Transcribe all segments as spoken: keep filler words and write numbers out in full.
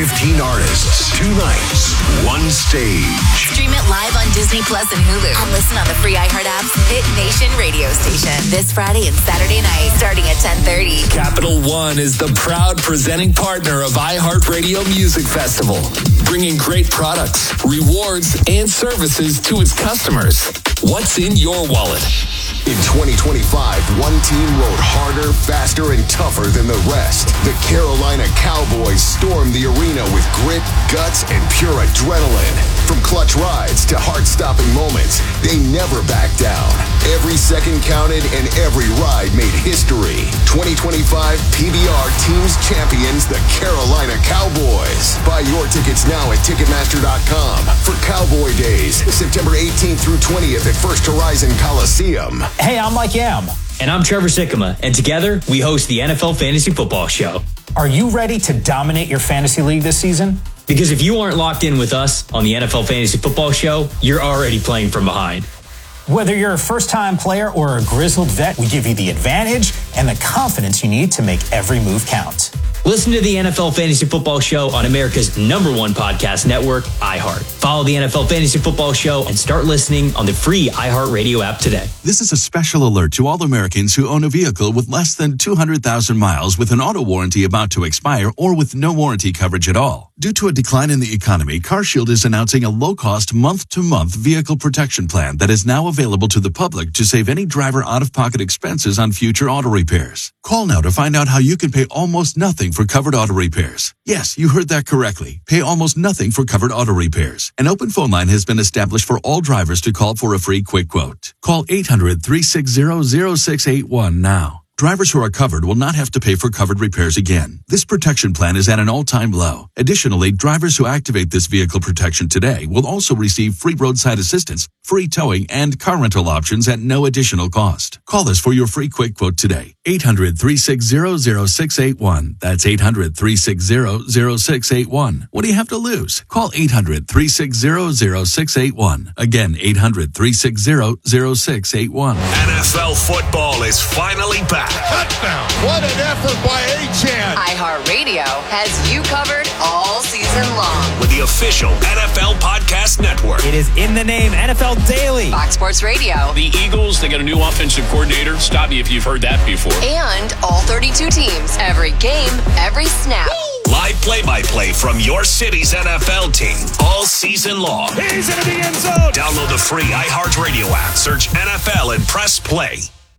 fifteen artists, two nights, one stage. Stream it live on Disney Plus and Hulu. And listen on the free iHeart app's Hit Nation radio station. This Friday and Saturday night, starting at ten thirty. Capital One is the proud presenting partner of iHeartRadio Music Festival, bringing great products, rewards, and services to its customers. What's in your wallet? In twenty twenty-five, one team rode harder, faster, and tougher than the rest. The Carolina Cowboys stormed the arena with grit, guts, and pure adrenaline. From clutch rides to heart-stopping moments, they never backed down. Every second counted and every ride made history. twenty twenty-five P B R Teams Champions, the Carolina Cowboys. Buy your tickets now at Ticketmaster dot com for Cowboy Days, September eighteenth through twentieth at First Horizon Coliseum. Hey, I'm Mike Yam. And I'm Trevor Sikkema. And together, we host the N F L Fantasy Football Show. Are you ready to dominate your fantasy league this season? Because if you aren't locked in with us on the N F L Fantasy Football Show, you're already playing from behind. Whether you're a first-time player or a grizzled vet, we give you the advantage and the confidence you need to make every move count. Listen to the N F L Fantasy Football Show on America's number one podcast network, iHeart. Follow the N F L Fantasy Football Show and start listening on the free iHeartRadio app today. This is a special alert to all Americans who own a vehicle with less than two hundred thousand miles with an auto warranty about to expire or with no warranty coverage at all. Due to a decline in the economy, CarShield is announcing a low-cost month-to-month vehicle protection plan that is now available to the public to save any driver out-of-pocket expenses on future auto repairs. Call now to find out how you can pay almost nothing for covered auto repairs. Yes, you heard that correctly. Pay almost nothing for covered auto repairs. An open phone line has been established for all drivers to call for a free quick quote. Call eight hundred, three six zero, zero six eight one now. Drivers who are covered will not have to pay for covered repairs again. This protection plan is at an all-time low. Additionally, drivers who activate this vehicle protection today will also receive free roadside assistance, free towing, and car rental options at no additional cost. Call us for your free quick quote today. eight hundred, three six zero, zero six eight one. That's eight hundred, three six zero, zero six eight one. What do you have to lose? Call eight hundred, three six zero, zero six eight one. Again, eight hundred, three six zero, zero six eight one. N F L football is finally back. Touchdown. What an effort by Achane. iHeartRadio has you covered all season long. With the official N F L Podcast Network. It is in the name, N F L Daily. Fox Sports Radio. The Eagles, they got a new offensive coordinator. Stop me if you've heard that before. And all thirty-two teams. Every game, every snap. Live play-by-play from your city's N F L team all season long. He's into the end zone. Download the free iHeartRadio app. Search N F L and press play.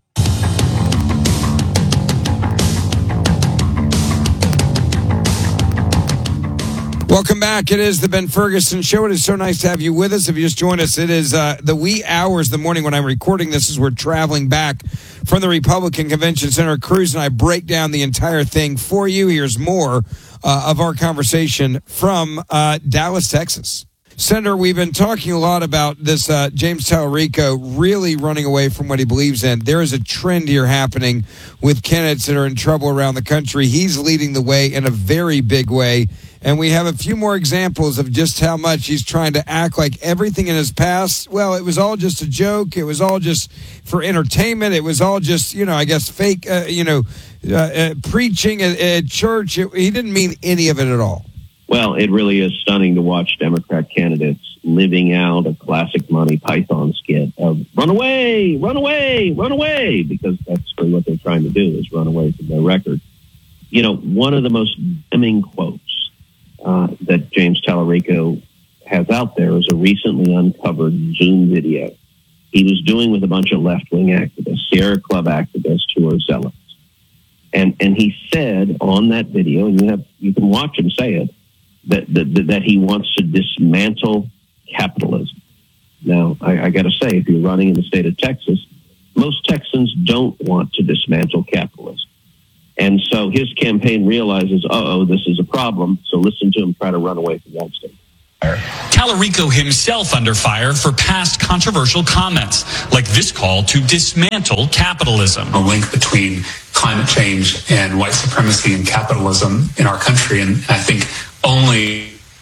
Welcome back. It is the Ben Ferguson Show. It is so nice to have you with us. If you just joined us, it is uh, the wee hours of the morning when I'm recording this as we're traveling back from the Republican Convention Center. Cruz and I break down the entire thing for you. Here's more uh, of our conversation from uh, Dallas, Texas. Senator, we've been talking a lot about this uh, James Tallarico really running away from what he believes in. There is a trend here happening with candidates that are in trouble around the country. He's leading the way in a very big way. And we have a few more examples of just how much he's trying to act like everything in his past, well, it was all just a joke. It was all just for entertainment. It was all just, you know, I guess fake, uh, you know, uh, uh, preaching at, at church. It, he didn't mean any of it at all. Well, it really is stunning to watch Democrat candidates living out a classic Monty Python skit of run away, run away, run away, because that's really what they're trying to do is run away from their record. You know, one of the most damning quotes Uh, that James Tallarico has out there is a recently uncovered Zoom video he was doing with a bunch of left-wing activists, Sierra Club activists who are zealots. And and he said on that video, and you have you can watch him say it, that that, that he wants to dismantle capitalism. Now, I, I got to say, if you're running in the state of Texas, most Texans don't want to dismantle capitalism. And so his campaign realizes, uh-oh, this is a problem. So listen to him try to run away from that state. Tallarico himself under fire for past controversial comments, like this call to dismantle capitalism. A link between climate change and white supremacy and capitalism in our country. And I think only ending the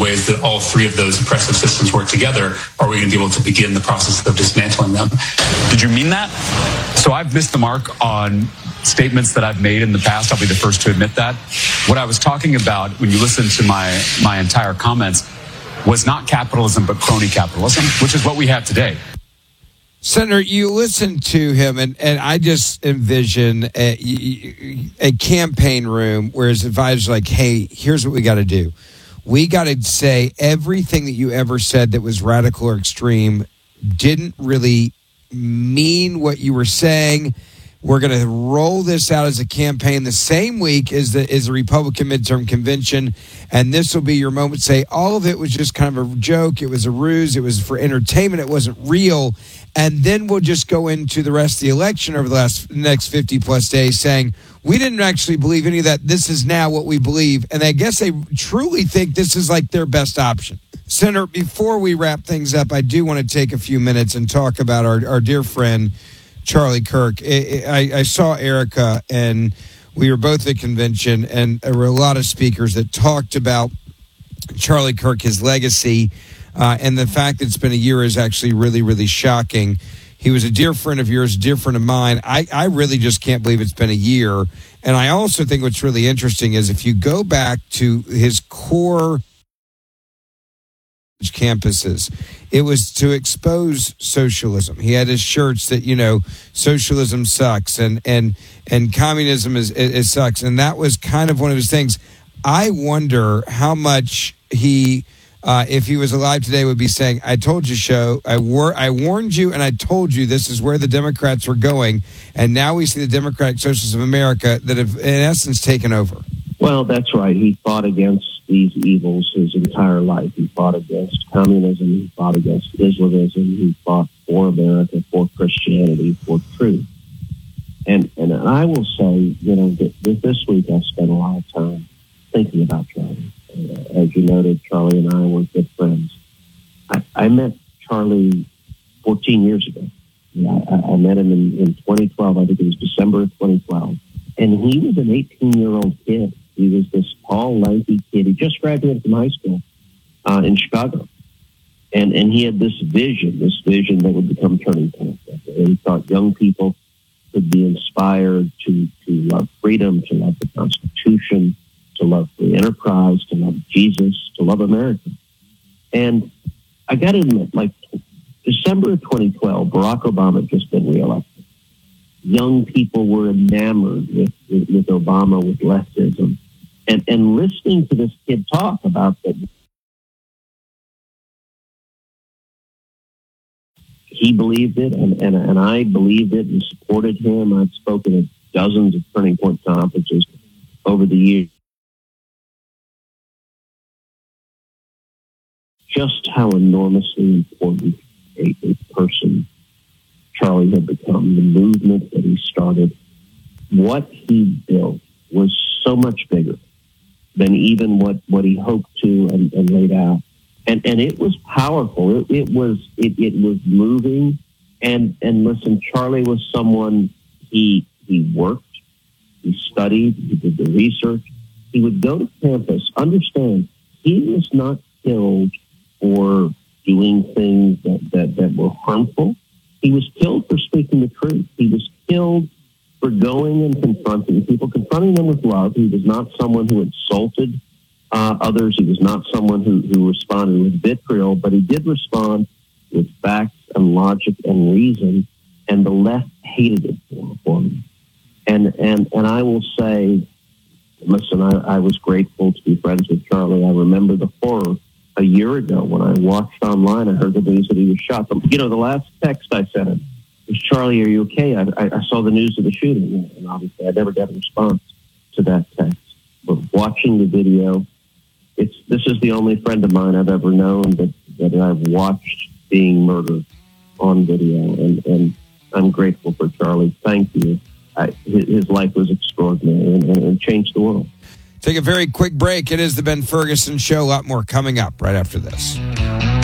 ways that all three of those oppressive systems work together, are we going to be able to begin the process of dismantling them? Did you mean that? So I've missed the mark on statements that I've made in the past. I'll be the first to admit that. What I was talking about when you listen to my, my entire comments was not capitalism, but crony capitalism, which is what we have today. Senator, you listen to him, and, and I just envision a, a campaign room where his advisors are like, hey, here's what we got to do. We got to say everything that you ever said that was radical or extreme didn't really mean what you were saying. We're going to roll this out as a campaign the same week as the, as the Republican midterm convention, and this will be your moment. Say all of it was just kind of a joke. It was a ruse. It was for entertainment. It wasn't real. And then we'll just go into the rest of the election over the last next fifty-plus days saying, we didn't actually believe any of that. This is now what we believe. And I guess they truly think this is like their best option. Senator, before we wrap things up, I do want to take a few minutes and talk about our, our dear friend, Charlie Kirk. I, I, I saw Erica, and we were both at convention, and there were a lot of speakers that talked about Charlie Kirk, his legacy, uh, and the fact that it's been a year is actually really, really shocking. He was a dear friend of yours, a dear friend of mine. I, I really just can't believe it's been a year. And I also think what's really interesting is if you go back to his core campuses, it was to expose socialism. He had his shirts that, you know, socialism sucks and and and communism is it, it sucks, and that was kind of one of his things. I wonder how much he, uh, if he was alive today, would be saying, "I told you, show. I war- I warned you, and I told you this is where the Democrats were going, and now we see the Democratic Socialists of America that have, in essence, taken over." Well, that's right. He fought against these evils his entire life. He fought against communism. He fought against Islamism. He fought for America, for Christianity, for truth. And and I will say, you know, that this week I spent a lot of time thinking about Charlie. Uh, as you noted, Charlie and I were good friends. I, I met Charlie fourteen years ago. I, I met him in, in twenty twelve. I think it was December of twenty twelve. And he was an eighteen-year-old kid. He was this tall, lanky kid. He just graduated from high school uh, in Chicago. And and he had this vision, this vision that would become Turning Point. And he thought young people could be inspired to, to love freedom, to love the Constitution, to love free enterprise, to love Jesus, to love America. And I got to admit, like December of twenty twelve, Barack Obama had just been reelected. Young people were enamored with, with, with Obama, with leftism. And, and listening to this kid talk about that, he believed it, and, and, and I believed it and supported him. I've spoken at dozens of Turning Point conferences over the years. Just how enormously important a, a person Charlie had become, the movement that he started, what he built was so much bigger than even what, what he hoped to and, and laid out. And and it was powerful. It, it was it, it was moving. And and listen, Charlie was someone, he he worked, he studied, he did the research. He would go to campus. Understand, he was not killed for doing things that, that, that were harmful. He was killed for speaking the truth. He was killed for going and confronting people, confronting them with love. He was not someone who insulted uh, others. He was not someone who, who responded with vitriol, but he did respond with facts and logic and reason, and the left hated it for, for him. And, and, and I will say, listen, I, I was grateful to be friends with Charlie. I remember the horror a year ago when I watched online. I heard the news that he was shot. But, you know, the last text I sent him was, "Charlie, are you okay? I, I, I saw the news of the shooting." And obviously I never got a response to that text. But watching the video, it's this is the only friend of mine I've ever known that, that I've watched being murdered on video. And, and I'm grateful for Charlie. Thank you. I, his, his life was extraordinary and, and, and changed the world. Take a very quick break. It is the Ben Ferguson Show. A lot more coming up right after this.